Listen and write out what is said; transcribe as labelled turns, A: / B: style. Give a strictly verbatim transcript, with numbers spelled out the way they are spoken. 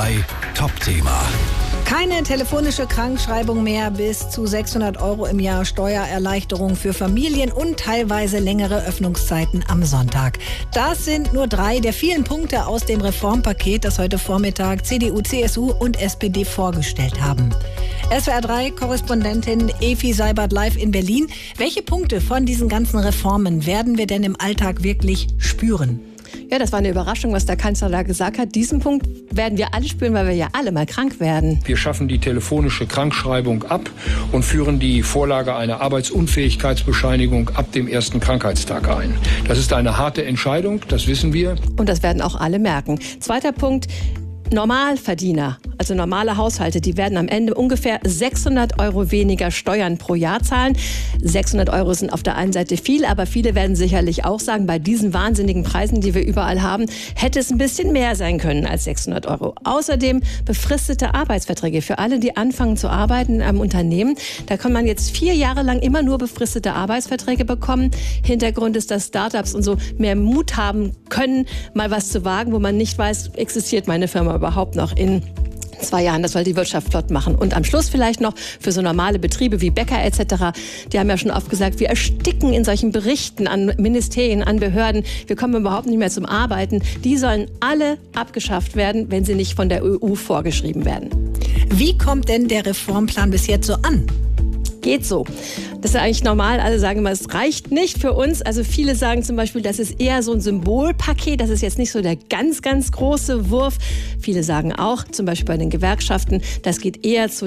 A: drei Top-Thema.
B: Keine telefonische Krankschreibung mehr, bis zu sechshundert Euro im Jahr Steuererleichterung für Familien und teilweise längere Öffnungszeiten am Sonntag. Das sind nur drei der vielen Punkte aus dem Reformpaket, das heute Vormittag C D U, C S U und S P D vorgestellt haben. S W R drei Korrespondentin Evi Seibert live in Berlin. Welche Punkte von diesen ganzen Reformen werden wir denn im Alltag wirklich spüren?
C: Ja, das war eine Überraschung, was der Kanzler da gesagt hat. Diesen Punkt werden wir alle spüren, weil wir ja alle mal krank werden.
D: Wir schaffen die telefonische Krankschreibung ab und führen die Vorlage einer Arbeitsunfähigkeitsbescheinigung ab dem ersten Krankheitstag ein. Das ist eine harte Entscheidung, das wissen wir.
C: Und das werden auch alle merken. Zweiter Punkt. Normalverdiener, also normale Haushalte, die werden am Ende ungefähr sechshundert Euro weniger Steuern pro Jahr zahlen. sechshundert Euro sind auf der einen Seite viel, aber viele werden sicherlich auch sagen, bei diesen wahnsinnigen Preisen, die wir überall haben, hätte es ein bisschen mehr sein können als sechshundert Euro. Außerdem befristete Arbeitsverträge für alle, die anfangen zu arbeiten in einem Unternehmen. Da kann man jetzt vier Jahre lang immer nur befristete Arbeitsverträge bekommen. Hintergrund ist, dass Startups und so mehr Mut haben können, mal was zu wagen, wo man nicht weiß, existiert meine Firma überhaupt noch in zwei Jahren. Das soll die Wirtschaft flott machen. Und am Schluss vielleicht noch für so normale Betriebe wie Bäcker et cetera. Die haben ja schon oft gesagt, wir ersticken in solchen Berichten an Ministerien, an Behörden. Wir kommen überhaupt nicht mehr zum Arbeiten. Die sollen alle abgeschafft werden, wenn sie nicht von der E U vorgeschrieben werden.
B: Wie kommt denn der Reformplan bis jetzt so an?
C: Geht so. Das ist ja eigentlich normal. Alle sagen immer, es reicht nicht für uns. Also viele sagen zum Beispiel, das ist eher so ein Symbolpaket. Das ist jetzt nicht so der ganz, ganz große Wurf. Viele sagen auch, zum Beispiel bei den Gewerkschaften, das geht eher zu